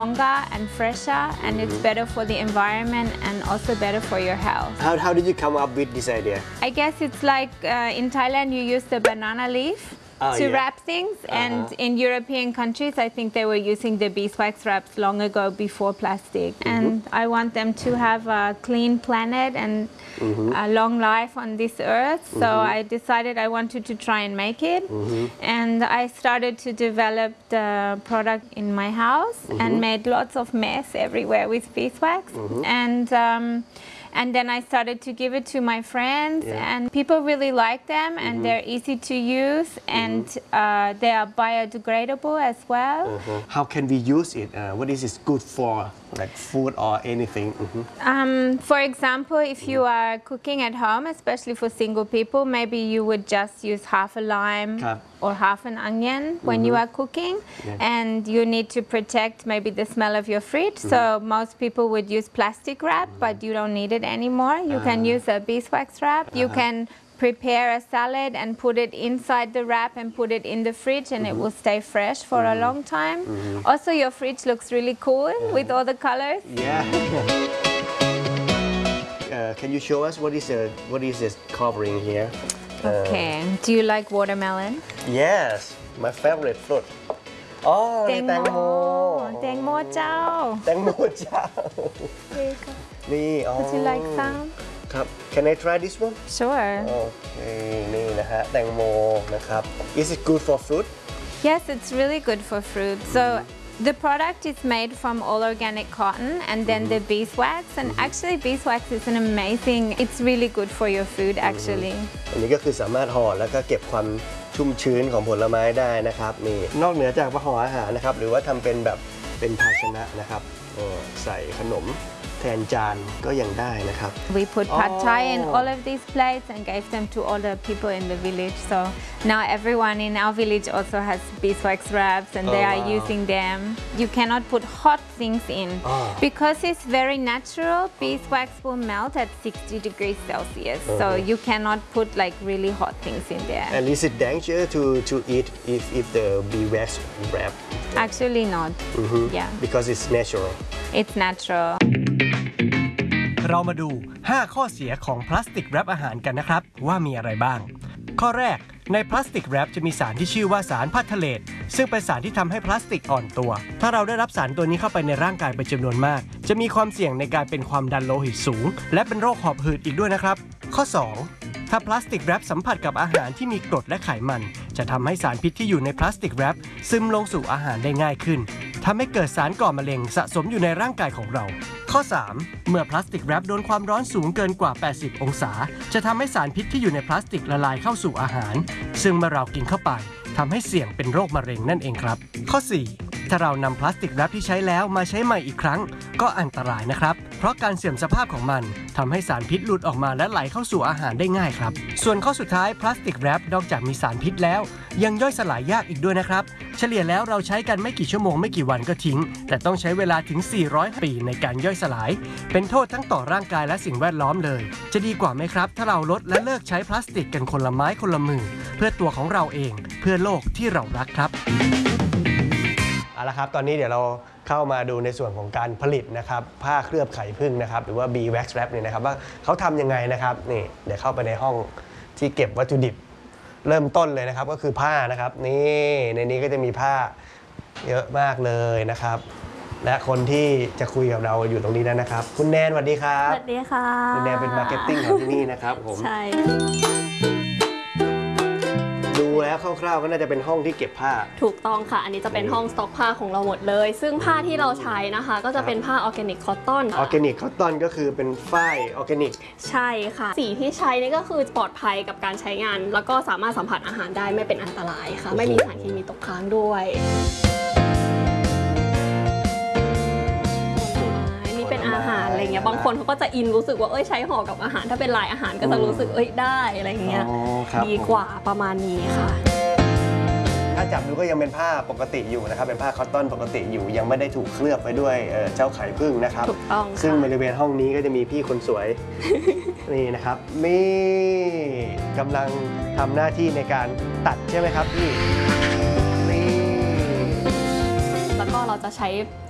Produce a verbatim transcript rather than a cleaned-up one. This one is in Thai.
longer and fresher, and it's better for the environment and also better for your health. How, how did you come up with this idea? I guess it's like uh, in Thailand you use the banana leaf oh, to yeah. wrap things, uh-huh. and in European countries I think they were using the beeswax wraps long ago before plastic. Mm-hmm. And I want them to have a clean planet and mm-hmm. a long life on this earth, so mm-hmm. I decided I wanted to try and make it. Mm-hmm. And I started to develop the product in my house mm-hmm. and made lots of mess everywhere with beeswax. Mm-hmm. and um, And then I started to give it to my friends, yeah. and people really like them, and mm-hmm. they're easy to use, and mm-hmm. uh, they are biodegradable as well. Uh-huh. How can we use it? Uh, what is it good for, like food or anything? Mm-hmm. um, for example, if you are cooking at home, especially for single people, maybe you would just use half a lime or half an onion when mm-hmm. you are cooking, yeah. and you need to protect maybe the smell of your fridge. Mm-hmm. So most people would use plastic wrap, mm-hmm. but you don't need it anymore. You uh-huh. can use a beeswax wrap. Uh-huh. You can prepare a salad and put it inside the wrap and put it in the fridge, and mm-hmm. it will stay fresh for mm-hmm. a long time. Mm-hmm. Also, your fridge looks really cool uh-huh. with all the colors. Yeah. uh, can you show us what is a what is this covering here? Okay. Uh, Do you like watermelon? Yes, my favorite fruit. อ๋อแตงโมแตงโมเจ้าแตงโมเจ้านี่อ๋อ Would you like some? ครับ Can I try this one? Sure. โอเคนี่นะฮะแตงโมนะครับ Is it good for fruit? Yes, it's really good for fruit. So the product is made from all organic cotton and then mm-hmm. the beeswax, and mm-hmm. actually beeswax is an amazing, it's really good for your food actually. อันนี้ก็คือสามารถห่อแล้วก็เก็บความชุ่มชื้นของผลไม้ได้นะครับนี่นอกเหนือจากห่ออาหารนะครับหรือว่าทำเป็นแบบเป็นภาชนะนะครับใส่ขนมแทนจานก็ยังได้นะครับ We put pad thai in all of these plates and gave them to all the people in the village. So now everyone in our village also has beeswax wraps, and they oh, are wow. using them. You cannot put hot things in oh. because it's very natural. Beeswax will melt at sixty degrees Celsius, uh-huh. so you cannot put like really hot things in there. And is it dangerous to to eat if if the beeswax wrap? Actually not. Mm-hmm. Yeah. Because it's natural. It's natural. เรามาดูห้าข้อเสียของพลาสติกแรปอาหารกันนะครับว่ามีอะไรบ้างข้อแรกในพลาสติกแรปจะมีสารที่ชื่อว่าสารพัทเทเลตซึ่งเป็นสารที่ทำให้พลาสติกอ่อนตัวถ้าเราได้รับสารตัวนี้เข้าไปในร่างกายเป็นจำนวนมากจะมีความเสี่ยงในการเป็นความดันโลหิตสูงและเป็นโรคหอบหืดอีกด้วยนะครับข้อสองถ้าพลาสติกแรปสัมผัสกับอาหารที่มีกรดและไขมันจะทำให้สารพิษที่อยู่ในพลาสติกแรปซึมลงสู่อาหารได้ง่ายขึ้นทำให้เกิดสารก่อมะเร็งสะสมอยู่ในร่างกายของเราข้อสามเมื่อพลาสติกแรปโดนความร้อนสูงเกินกว่าแปดสิบองศาจะทำให้สารพิษที่อยู่ในพลาสติกละลายเข้าสู่อาหารซึ่งเมื่อเรากินเข้าไปทำให้เสี่ยงเป็นโรคมะเร็งนั่นเองครับข้อสี่ถ้าเรานำพลาสติกแรปที่ใช้แล้วมาใช้ใหม่อีกครั้งก็อันตรายนะครับเพราะการเสื่อมสภาพของมันทำให้สารพิษหลุดออกมาและไหลเข้าสู่อาหารได้ง่ายครับส่วนข้อสุดท้ายพลาสติกแรปนอกจากมีสารพิษแล้วยังย่อยสลายยากอีกด้วยนะครับเฉลี่ยแล้วเราใช้กันไม่กี่ชั่วโมงไม่กี่วันก็ทิ้งแต่ต้องใช้เวลาถึงสี่ร้อยปีในการย่อยสลายเป็นโทษทั้งต่อร่างกายและสิ่งแวดล้อมเลยจะดีกว่าไหมครับถ้าเราลดและเลิกใช้พลาสติกกันคนละไม้คนละมือเพื่อตัวของเราเองเพื่อโลกที่เรารักครับเอาละครับตอนนี้เดี๋ยวเราเข้ามาดูในส่วนของการผลิตนะครับผ้าเคลือบไข่ผึ้งนะครับหรือว่า Beeswax Wrap เนี่ยนะครับว่าเขาทำยังไงนะครับนี่เดี๋ยวเข้าไปในห้องที่เก็บวัตถุดิบเริ่มต้นเลยนะครับก็คือผ้านะครับนี่ในนี้ก็จะมีผ้าเยอะมากเลยนะครับและคนที่จะคุยกับเราอยู่ตรงนี้แล้วนะครับคุณแนนสวัสดีครับสวัสดีค่ะคุณแนนเป็นมาร์เก็ตติ้งของที่นี่นะครับผมใช่ดูแล้วคร่าวๆก็น่าจะเป็นห้องที่เก็บผ้าถูกต้องค่ะอันนี้จะเป็นห้องสต็อกผ้าของเราหมดเลยซึ่งผ้าที่เราใช้นะคะก็จะเป็นผ้าออร์แกนิกคอตตอนออร์แกนิกคอตตอนก็คือเป็นฝ้ายออร์แกนิกใช่ค่ะสีที่ใช้นี่ก็คือปลอดภัยกับการใช้งานแล้วก็สามารถสัมผัสอาหารได้ไม่เป็นอันตรายค่ะไม่มีสารเคมีตกค้างด้วยเป็นอาหารอะไรเงี้ยบางคนเขาก็จะอินรู้สึกว่าเอ้ยใช้ห่อกับอาหารถ้าเป็นลายอาหารก็จะรู้สึกเอ้ยได้อะไรเงี้ยดีกว่าประมาณนี้ค่ะถ้าจับดูก็ยังเป็นผ้าปกติอยู่นะครับเป็นผ้าคอตตอนปกติอยู่ยังไม่ได้ถูกเคลือบไปด้วยเจ้าไข่ผึ้งนะครับถูกต้องซึ่งบริเวณห้องนี้ก็จะมีพี่คนสวย นี่นะครับนี่กำลังทำหน้าที่ในการตัดใช่ไหมครับพี่แล้วก็เราจะใช้